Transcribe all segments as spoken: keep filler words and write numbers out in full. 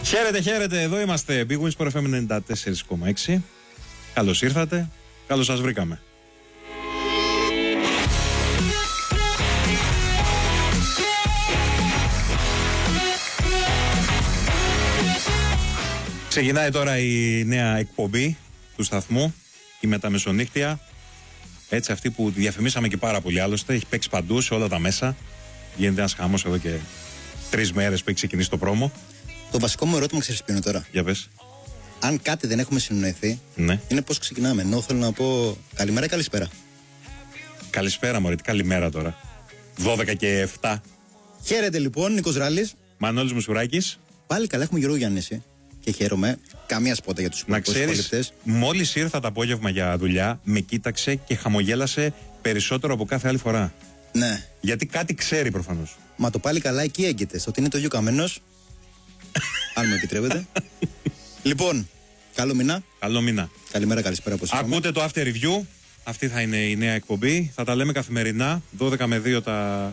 Χαίρετε, χαίρετε, εδώ είμαστε. Big Wins Sport εφ εμ ενενήντα τέσσερα κόμμα έξι. Καλώς ήρθατε, καλώς σας βρήκαμε. Ξεκινάει τώρα η νέα εκπομπή του σταθμού, η Μεταμεσονύχτια. Έτσι, αυτή που διαφημίσαμε και πάρα πολύ άλλωστε, έχει παίξει παντού σε όλα τα μέσα. Γίνεται ένας χαμός εδώ και τρεις μέρες που έχει ξεκινήσει το πρόμο. Το βασικό μου ερώτημα, ξέρεις ποιο είναι τώρα? Για πες. Αν κάτι δεν έχουμε συνοηθεί, ναι. είναι πώς ξεκινάμε. Ενώ θέλω να πω καλημέρα ή καλησπέρα. Καλησπέρα, μωρέ, τι καλημέρα τώρα. δώδεκα και επτά. Χαίρετε λοιπόν, Νίκος Ράλης. Μανώλης Μουσουράκης. Πάλι καλά, έχουμε Γιώργο Γιάννηση. Και χαίρομαι. Καμία σπότα για τους υπόλοιπους πολίτες. Μόλις ήρθα το απόγευμα για δουλειά, με κοίταξε και χαμογέλασε περισσότερο από κάθε άλλη φορά. Ναι. Γιατί κάτι ξέρει προφανώς. Μα το πάλι καλά εκεί έγκυται. Στο ότι είναι το ίδιο καμένος. Αν μου επιτρέπετε. Λοιπόν, καλό μήνα. Καλό μήνα. Καλημέρα, καλησπέρα. Πώς ακούτε το After Review. Αυτή θα είναι η νέα εκπομπή. Θα τα λέμε καθημερινά. δώδεκα με δύο τα...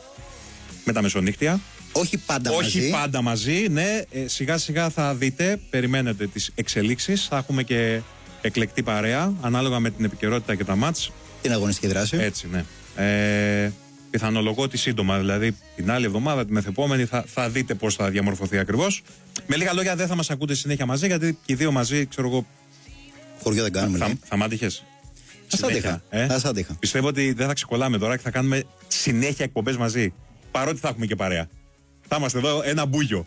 με τα μεσονύχτια. Όχι πάντα Όχι μαζί. Όχι πάντα μαζί, ναι. Ε, σιγά σιγά θα δείτε, περιμένετε τις εξελίξεις. Θα έχουμε και εκλεκτή παρέα, ανάλογα με την επικαιρότητα και τα μάτς. Την αγωνιστική δράση. Έτσι, ναι. Ε, πιθανολογώ ότι σύντομα, δηλαδή την άλλη εβδομάδα, τη μεθεπόμενη, θα, θα δείτε πώς θα διαμορφωθεί ακριβώς. Με λίγα λόγια, δεν θα μας ακούτε συνέχεια μαζί, γιατί και οι δύο μαζί, ξέρω εγώ. Χωριό δεν κάνουμε. Θα, λέει. θα μ' άντυχες. Θα άντυχα. Ε? Θα άντυχα. Πιστεύω ότι δεν θα ξεκολλάμε τώρα και θα κάνουμε συνέχεια εκπομπές μαζί. Παρότι θα έχουμε και παρέα. Θα είμαστε εδώ ένα μπούγιο.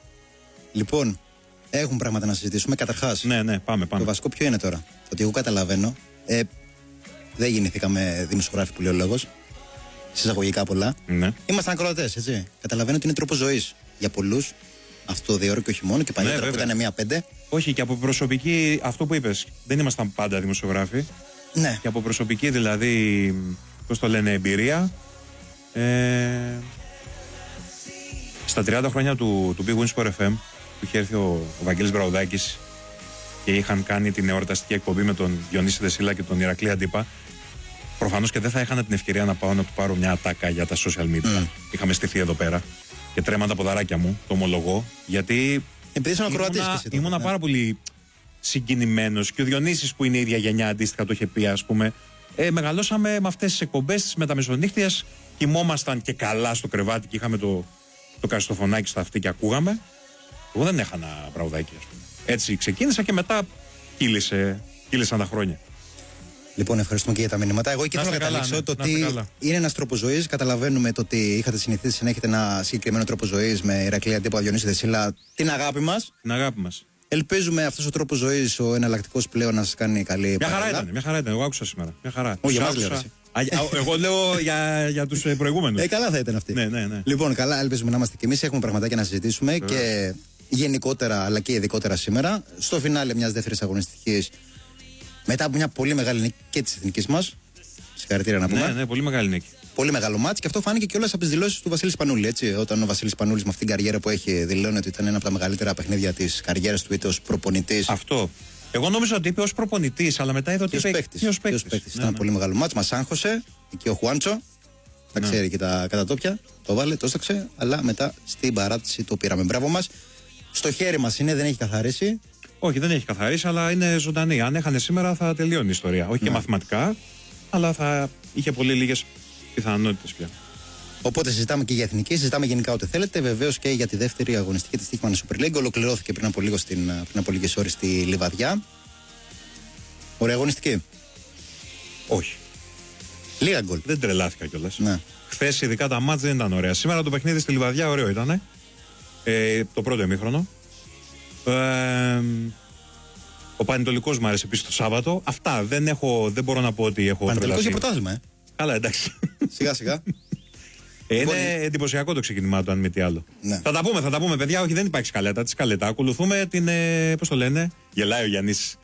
Λοιπόν, έχουν πράγματα να συζητήσουμε. Καταρχάς, ναι, ναι, πάμε, πάμε. Το βασικό ποιο είναι τώρα? Ότι εγώ καταλαβαίνω. Ε, δεν γεννηθήκαμε δημοσιογράφοι που λέει ο λόγος. Συσσαγωγικά πολλά. Ναι. Ήμασταν ακροατές, έτσι. Καταλαβαίνω ότι είναι τρόπος ζωής για πολλούς. Αυτό το δύο ώρο και όχι μόνο. Και παλιότερα ναι, που ήταν μία πέντε. Όχι, και από προσωπική, αυτό που είπες, δεν ήμασταν πάντα δημοσιογράφοι. Ναι. Και από προσωπική δηλαδή, πώς το λένε, εμπειρία. Ε, στα τριάντα χρόνια του, του Big Wins Sport εφ εμ που είχε έρθει ο, ο Βαγγέλης Μπραουδάκης και είχαν κάνει την εορταστική εκπομπή με τον Διονύση Δεσίλα και τον Ηρακλή Αντίπα, προφανώς και δεν θα είχαν την ευκαιρία να πάω να του πάρω μια ατάκα για τα social media. Mm. Είχαμε στηθεί εδώ πέρα και τρέμαν τα ποδαράκια μου, το ομολογώ, γιατί επειδή ήσουν ακροατής και εσύ, ήμουνα ναι. πάρα πολύ συγκινημένος και ο Διονύσης που είναι η ίδια γενιά αντίστοιχα το είχε πει, ας πούμε. Ε, μεγαλώσαμε με αυτές τις εκπομπές της Μεταμεσονύχτιας, κοιμόμασταν και καλά στο κρεβάτι και είχαμε το, το καριστοφωνάκι στο αυτί και ακούγαμε. Εγώ δεν έχανα Μπραουδάκη, ας πούμε. Έτσι ξεκίνησα και μετά κύλησε, κύλησαν τα χρόνια. Λοιπόν, ευχαριστούμε και για τα μηνύματα. Εγώ εκεί θέλω να καταλήξω ναι, το ότι είναι ένας τρόπος ζωής. Καταλαβαίνουμε το ότι είχατε συνηθίσει να έχετε ένα συγκεκριμένο τρόπο ζωής με Ηρακλή Αντίπα, Διονύση Δεσίλα, την αγάπη μας. Την αγάπη μας. Ελπίζουμε αυτός ο τρόπος ζωής, ο εναλλακτικός πλέον, να σας κάνει καλή μια παράλληλα. χαρά ήταν, μια χαρά ήταν. Εγώ άκουσα σήμερα. Μια χαρά. Όχι, για μας εγώ λέω για, για τους προηγούμενους. Ε, καλά θα ήταν αυτή. Ναι, ναι, ναι. Λοιπόν, καλά, ελπίζουμε να είμαστε κι εμείς. Έχουμε πραγματάκια να συζητήσουμε ε. και γενικότερα αλλά και ειδικότερα σήμερα. Στο φινάλε μιας δεύτερης αγωνιστικής, μετά από μια πολύ μεγάλη νίκη και της εθνικής μας. Συγχαρητήρια να πούμε. Ναι, ναι, πολύ μεγάλη νίκη. Πολύ μεγάλο μάτς και αυτό φάνηκε κιόλας από τις δηλώσεις του Βασίλη Σπανούλη. Έτσι, όταν ο Βασίλης Σπανούλης με αυτήν την καριέρα που έχει δηλώνει ότι ήταν ένα από τα μεγαλύτερα παιχνίδια της καριέρας του, είτε ως προπονητής. Αυτό. Εγώ νόμιζα ότι είπε ως προπονητής, αλλά μετά είδα ότι είπε ως παίκτης. Ναι, ήταν ναι. πολύ μεγάλο μάτς. Μας άγχωσε. Εκεί ο Χουάντσο. Τα ναι. ξέρει και τα κατατόπια. Το βάλε, το έσταξε. Αλλά μετά στην παράτηση το πήραμε. Μπράβο μας. Στο χέρι μας είναι, δεν έχει καθαρίσει. Όχι, δεν έχει καθαρίσει, αλλά είναι ζωντανή. Αν έχανε σήμερα θα τελειώνει η ιστορία. Όχι ναι. και μαθηματικά, αλλά θα είχε πολύ λίγες πιθανότητες πια. Οπότε συζητάμε και για εθνική, συζητάμε γενικά ό,τι θέλετε. Βεβαίως και για τη δεύτερη αγωνιστική της Τύχημαν Super League. Ολοκληρώθηκε πριν από, λίγο στην, πριν από λίγες ώρες στη Λιβαδιά. Ωραία αγωνιστική. Όχι. Λίγα γκολ. Δεν τρελάθηκα κιόλας. Ναι. Χθες ειδικά τα μάτς δεν ήταν ωραία. Σήμερα το παιχνίδι στη Λιβαδιά ωραίο ήταν. Ε, το πρώτο ημίχρονο. Ε, ο Πανετολικός μου άρεσε επίσης το Σάββατο. Αυτά. Δεν, έχω, δεν μπορώ να πω ότι έχω τρελαθεί. Πανετολικός για πρωτάθλημα, ε. Καλά, εντάξει. Σιγά σιγά. Ε, είναι εντυπωσιακό το ξεκίνημά του, αν μη τι άλλο. Ναι. Θα τα πούμε, θα τα πούμε, παιδιά. Όχι, δεν υπάρχει σκαλέτα. Τη σκαλέτα. Ακολουθούμε την. Ε, πώς το λένε. Γελάει ο Γιάννης.